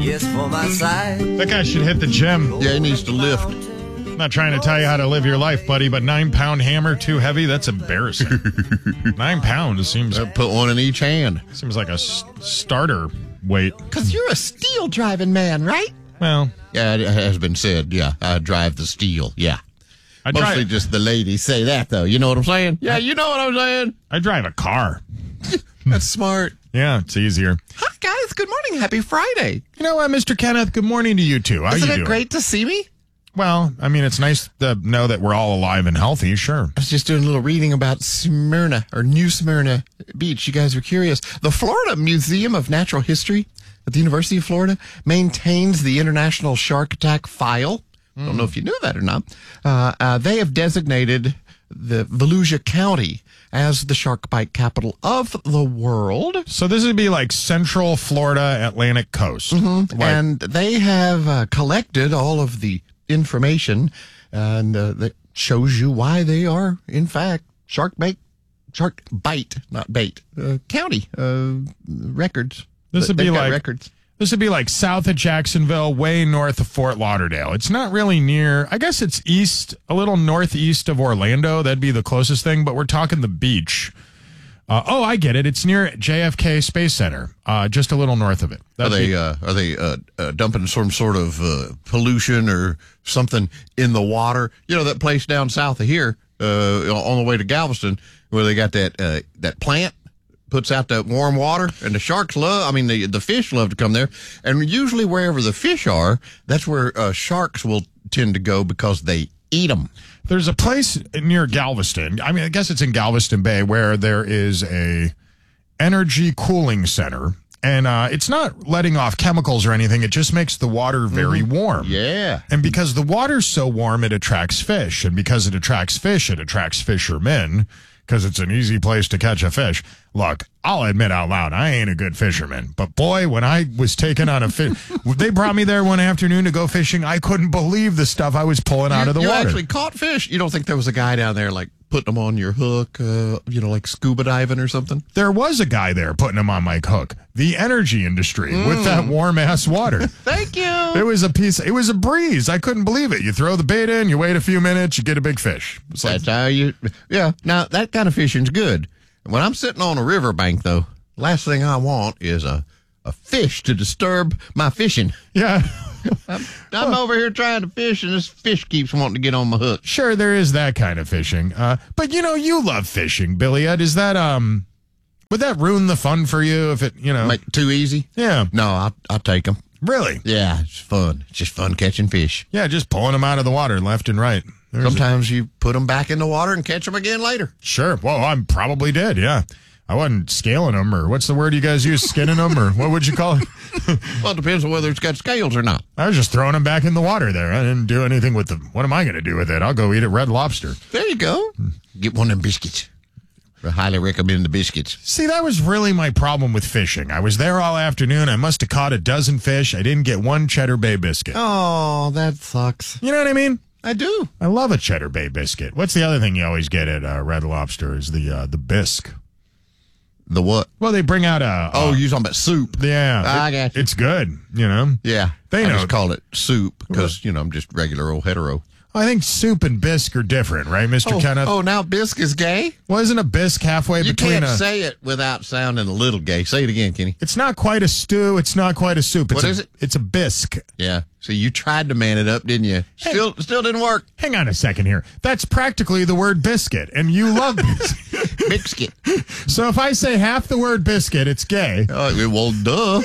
Yes, for my side. That guy should hit the gym. Yeah, he needs to lift. I'm not trying to tell you how to live your life, buddy, but 9-pound hammer too heavy? That's embarrassing. 9 pounds seems Put one in each hand. like a starter weight. Because you're a steel driving man, right? Well, Yeah, it has been said. Yeah, I drive the steel. Yeah. I Mostly drive, just the ladies say that, though. You know what I'm saying? Yeah, you know what I'm saying. I drive a car. That's smart. Yeah, it's easier. Hi, guys. Good morning. Happy Friday. You know what, Mr. Kenneth? Good morning to you, too. How Isn't you it doing? great to see me? Well, I mean, it's nice to know that we're all alive and healthy, sure. I was just doing a little reading about Smyrna, or New Smyrna Beach. You guys are curious. The Florida Museum of Natural History at the University of Florida maintains the International Shark Attack File. Don't know if you knew that or not. They have designated the Volusia County as the shark bite capital of the world. So this would be like Central Florida, Atlantic coast. Like- And they have collected all of the information and that shows you why they are, in fact, shark bite, not bait, county records. This would They've be got like records. This would be like south of Jacksonville, way north of Fort Lauderdale. It's not really near. I guess it's east, a little northeast of Orlando. That'd be the closest thing. But we're talking the beach. I get it. It's near JFK Space Center, just a little north of it. Are they dumping some sort of pollution or something in the water? You know that place down south of here, on the way to Galveston, where they got that plant puts out that warm water, and the sharks the fish love to come there. And usually wherever the fish are, that's where sharks will tend to go because they eat them. There's a place near Galveston. I mean, I guess it's in Galveston Bay where there is a energy cooling center. And it's not letting off chemicals or anything. It just makes the water very warm. Yeah. And because the water's so warm, it attracts fish. And because it attracts fish, it attracts fishermen. Because it's an easy place to catch a fish. Look, I'll admit out loud, I ain't a good fisherman. But boy, when I was taken on a fish, they brought me there one afternoon to go fishing. I couldn't believe the stuff I was pulling out of the you water. You actually caught fish? You don't think there was a guy down there, like, putting them on your hook, like scuba diving or something? There was a guy there putting them on my hook. The energy industry with that warm-ass water. Thank you. It was a breeze. I couldn't believe it. You throw the bait in, you wait a few minutes, you get a big fish. It's like, That's how yeah. Now, that kind of fishing's good. When I'm sitting on a riverbank, though, last thing I want is a fish to disturb my fishing. yeah. I'm over here trying to fish, and this fish keeps wanting to get on my hook. Sure, there is that kind of fishing. But, you love fishing, Billy Ed. Is that, would that ruin the fun for you if it, Make it too easy? Yeah. No, I'll take them. Really? Yeah, it's fun. It's just fun catching fish. Yeah, just pulling them out of the water left and right. Sometimes you put them back in the water and catch them again later. Sure. Well, I probably did, yeah. I wasn't scaling them, or what's the word you guys use? Skinning them, or what would you call it? Well, it depends on whether it's got scales or not. I was just throwing them back in the water there. I didn't do anything with them. What am I going to do with it? I'll go eat at Red Lobster. There you go. Get one of them biscuits. I highly recommend the biscuits. See, that was really my problem with fishing. I was there all afternoon. I must have caught a dozen fish. I didn't get one Cheddar Bay biscuit. Oh, that sucks. You know what I mean? I do. I love a Cheddar Bay biscuit. What's the other thing you always get at Red Lobster is the bisque. The what? Well, they bring out you're talking about soup. Yeah. I got you. It's good, Yeah. I know. just call it soup because, I'm just regular old hetero. I think soup and bisque are different, right, Mr. Kenneth? Oh, now bisque is gay? Well, isn't a bisque halfway You between can't say it without sounding a little gay. Say it again, Kenny. It's not quite a stew. It's not quite a soup. What is it? It's a bisque. Yeah. So you tried to man it up, didn't you? Still didn't work. Hang on a second here. That's practically the word biscuit, and you love biscuit. Biscuit. So if I say half the word biscuit, it's gay. Well, duh.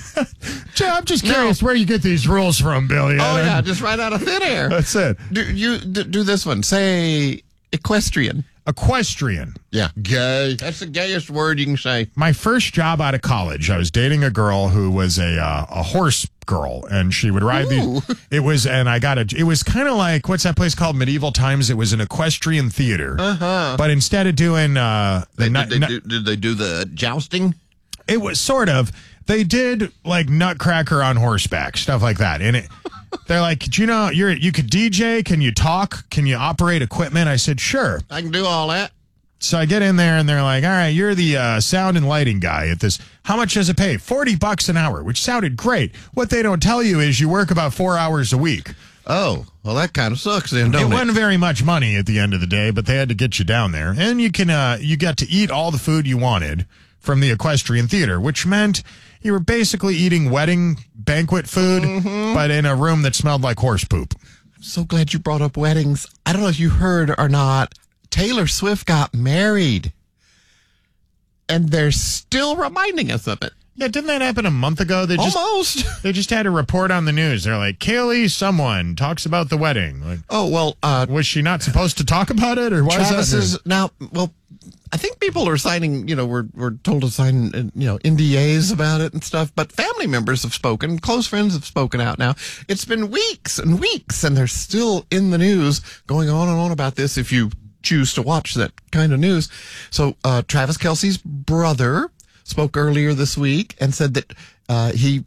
I'm just curious where you get these rules from, Billy. Oh, yeah, just right out of thin air. That's it. Do this one. Say equestrian. Equestrian. Yeah. Gay. That's the gayest word you can say. My first job out of college, I was dating a girl who was a horse girl, and she would ride it was kind of like, what's that place called? Medieval Times. It was an equestrian theater. Uh-huh. But instead of doing did they do the jousting? It was sort of. They did like Nutcracker on horseback, stuff like that. And they're like, you could DJ? Can you talk? Can you operate equipment? I said, sure. I can do all that. So I get in there and they're like, all right, you're the sound and lighting guy at this. How much does it pay? $40 an hour, which sounded great. What they don't tell you is you work about 4 hours a week. Oh, well, that kind of sucks then, don't it? It wasn't very much money at the end of the day, but they had to get you down there. And you got to eat all the food you wanted from the Equestrian Theater, which meant you were basically eating wedding banquet food, but in a room that smelled like horse poop. I'm so glad you brought up weddings. I don't know if you heard or not, Taylor Swift got married. And they're still reminding us of it. Yeah, didn't that happen a month ago? Almost. They just had a report on the news. They're like, Kaylee, someone talks about the wedding. Like, oh, well. Was she not supposed to talk about it? Or why Travis is that? Now, well, I think people are signing, we're told to sign, NDAs about it and stuff. But family members have spoken. Close friends have spoken out now. It's been weeks and weeks, and they're still in the news going on and on about this if you choose to watch that kind of news. So Travis Kelce's brother spoke earlier this week and said that he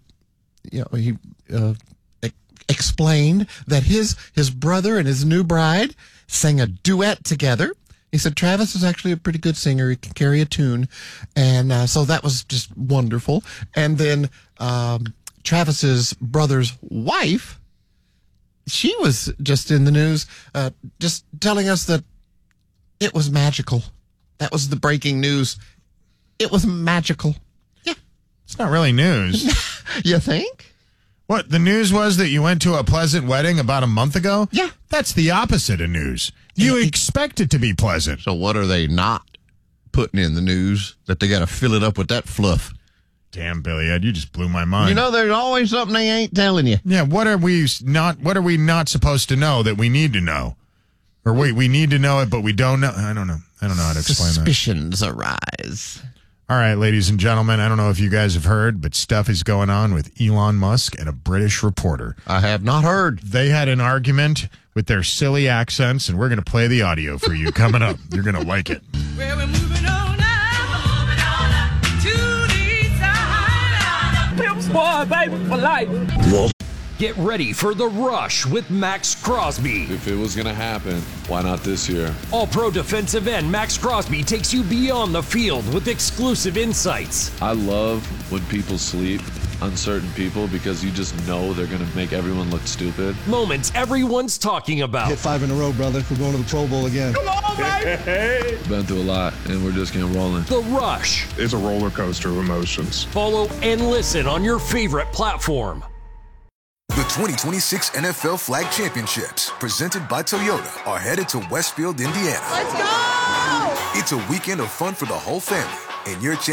explained that his brother and his new bride sang a duet together. He said Travis is actually a pretty good singer. He can carry a tune. And so that was just wonderful. And then Travis's brother's wife, she was just in the news, just telling us that it was magical. That was the breaking news. It was magical. Yeah. It's not really news. You think? What, the news was that you went to a pleasant wedding about a month ago? Yeah. That's the opposite of news. You expect it to be pleasant. So what are they not putting in the news that they got to fill it up with that fluff? Damn, Billy Ed, you just blew my mind. There's always something they ain't telling you. Yeah, what are we not supposed to know that we need to know? Or wait, we need to know it, but we don't know. I don't know how to explain Suspicions arise. All right, ladies and gentlemen, I don't know if you guys have heard, but stuff is going on with Elon Musk and a British reporter. I have not heard. They had an argument with their silly accents, and we're going to play the audio for you coming up. You're going to like it. Well, we're moving on now to the side. Pimp squad, baby, for life. Get ready for The Rush with Max Crosby. If it was going to happen, why not this year? All-pro defensive end Max Crosby takes you beyond the field with exclusive insights. I love when people sleep on certain people because you just know they're going to make everyone look stupid. Moments everyone's talking about. Hit 5 in a row, brother. We're going to the Pro Bowl again. Come on, baby. Been through a lot, and we're just getting rolling. The Rush. It's a roller coaster of emotions. Follow and listen on your favorite platform. The 2026 NFL Flag Championships, presented by Toyota, are headed to Westfield, Indiana. Let's go! It's a weekend of fun for the whole family, and your chance